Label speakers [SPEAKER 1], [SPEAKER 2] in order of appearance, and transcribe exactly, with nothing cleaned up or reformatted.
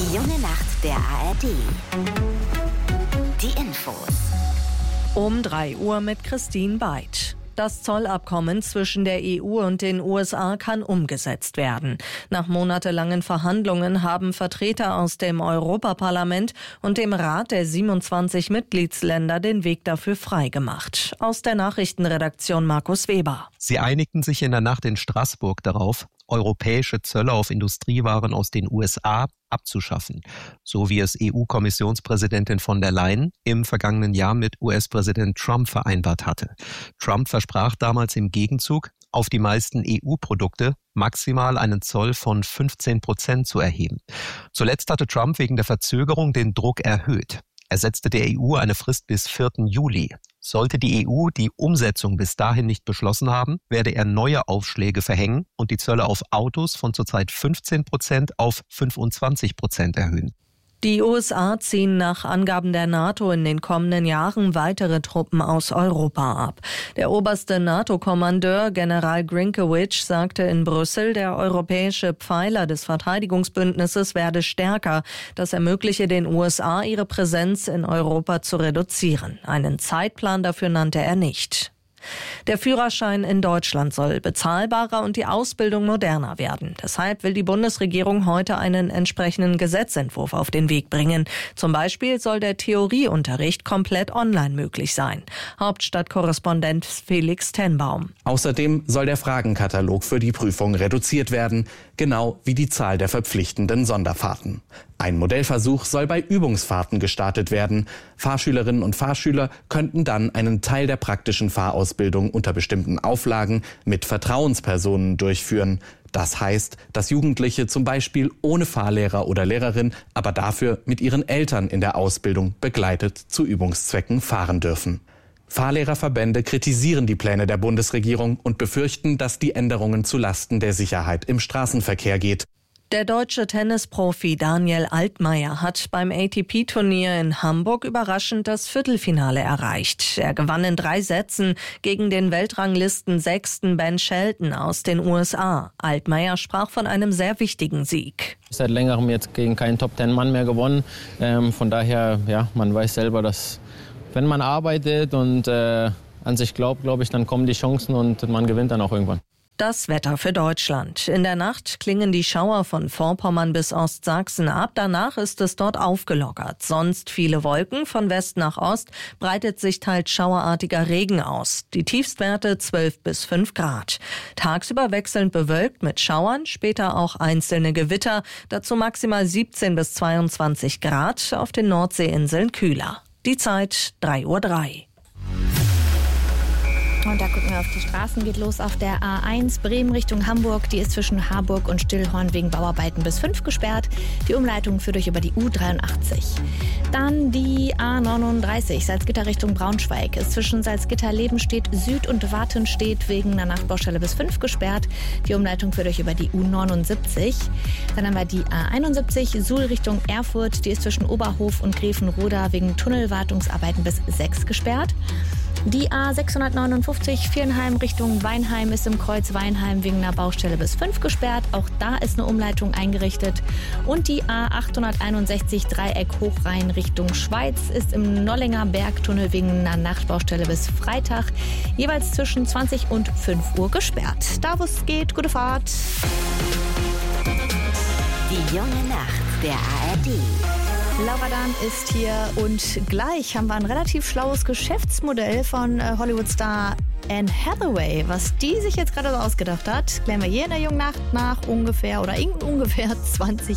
[SPEAKER 1] Die junge Nacht der A R D. Die Infos.
[SPEAKER 2] Um drei Uhr mit Christine Beid. Das Zollabkommen zwischen der E U und den U S A kann umgesetzt werden. Nach monatelangen Verhandlungen haben Vertreter aus dem Europaparlament und dem Rat der siebenundzwanzig Mitgliedsländer den Weg dafür freigemacht. Aus der Nachrichtenredaktion Markus Weber.
[SPEAKER 3] Sie einigten sich in der Nacht in Straßburg darauf, europäische Zölle auf Industriewaren aus den U S A abzuschaffen, so wie es E U-Kommissionspräsidentin von der Leyen im vergangenen Jahr mit U S-Präsident Trump vereinbart hatte. Trump versprach damals im Gegenzug, auf die meisten E U-Produkte maximal einen Zoll von fünfzehn Prozent zu erheben. Zuletzt hatte Trump wegen der Verzögerung den Druck erhöht. Er setzte der E U eine Frist bis vierten Juli. Sollte die E U die Umsetzung bis dahin nicht beschlossen haben, werde er neue Aufschläge verhängen und die Zölle auf Autos von zurzeit fünfzehn Prozent auf fünfundzwanzig Prozent erhöhen.
[SPEAKER 2] Die U S A ziehen nach Angaben der NATO in den kommenden Jahren weitere Truppen aus Europa ab. Der oberste NATO-Kommandeur General Grinkewitsch sagte in Brüssel, der europäische Pfeiler des Verteidigungsbündnisses werde stärker. Das ermögliche den U S A, ihre Präsenz in Europa zu reduzieren. Einen Zeitplan dafür nannte er nicht. Der Führerschein in Deutschland soll bezahlbarer und die Ausbildung moderner werden. Deshalb will die Bundesregierung heute einen entsprechenden Gesetzentwurf auf den Weg bringen. Zum Beispiel soll der Theorieunterricht komplett online möglich sein. Hauptstadtkorrespondent Felix Tenbaum.
[SPEAKER 4] Außerdem soll der Fragenkatalog für die Prüfung reduziert werden, genau wie die Zahl der verpflichtenden Sonderfahrten. Ein Modellversuch soll bei Übungsfahrten gestartet werden. Fahrschülerinnen und Fahrschüler könnten dann einen Teil der praktischen Fahrausbildung unter bestimmten Auflagen mit Vertrauenspersonen durchführen. Das heißt, dass Jugendliche zum Beispiel ohne Fahrlehrer oder Lehrerin, aber dafür mit ihren Eltern in der Ausbildung begleitet zu Übungszwecken fahren dürfen. Fahrlehrerverbände kritisieren die Pläne der Bundesregierung und befürchten, dass die Änderungen zulasten der Sicherheit im Straßenverkehr geht.
[SPEAKER 2] Der deutsche Tennisprofi Daniel Altmaier hat beim A T P-Turnier in Hamburg überraschend das Viertelfinale erreicht. Er gewann in drei Sätzen gegen den Weltranglisten-Sechsten Ben Shelton aus den U S A. Altmaier sprach von einem sehr wichtigen Sieg.
[SPEAKER 5] Seit längerem jetzt gegen keinen Top-Ten-Mann mehr gewonnen. Ähm, von daher, ja, man weiß selber, dass wenn man arbeitet und äh, an sich glaubt, glaube ich, dann kommen die Chancen und man gewinnt dann auch irgendwann.
[SPEAKER 2] Das Wetter für Deutschland. In der Nacht klingen die Schauer von Vorpommern bis Ostsachsen ab. Danach ist es dort aufgelockert. Sonst viele Wolken. Von West nach Ost breitet sich teils schauerartiger Regen aus. Die Tiefstwerte zwölf bis fünf Grad. Tagsüber wechselnd bewölkt mit Schauern, später auch einzelne Gewitter. Dazu maximal siebzehn bis zweiundzwanzig Grad. Auf den Nordseeinseln kühler. Die Zeit drei Uhr drei.
[SPEAKER 6] Und da gucken wir auf die Straßen, geht los auf der A eins Bremen Richtung Hamburg. Die ist zwischen Harburg und Stillhorn wegen Bauarbeiten bis fünf gesperrt. Die Umleitung führt euch über die U dreiundachtzig. Dann die A neununddreißig Salzgitter Richtung Braunschweig. Ist zwischen Salzgitter-Lebenstedt Süd und Wartenstedt wegen einer Nachbaustelle bis fünf gesperrt. Die Umleitung führt euch über die U neunundsiebzig. Dann haben wir die A einundsiebzig Suhl Richtung Erfurt. Die ist zwischen Oberhof und Grevenroda wegen Tunnelwartungsarbeiten bis sechs gesperrt. Die A sechshundertneunundfünfzig Viernheim Richtung Weinheim ist im Kreuz Weinheim wegen einer Baustelle bis fünf gesperrt. Auch da ist eine Umleitung eingerichtet. Und die A achthunderteinundsechzig Dreieck Hochrhein Richtung Schweiz ist im Nollinger Bergtunnel wegen einer Nachtbaustelle bis Freitag jeweils zwischen zwanzig und fünf Uhr gesperrt. Da wo es geht, gute Fahrt.
[SPEAKER 1] Die junge Nacht der A R D.
[SPEAKER 6] Laura Dahn ist hier und gleich haben wir ein relativ schlaues Geschäftsmodell von äh, Hollywood-Star Anne Hathaway. Was die sich jetzt gerade so ausgedacht hat, klären wir hier in der jungen Nacht nach ungefähr oder in ungefähr zwanzig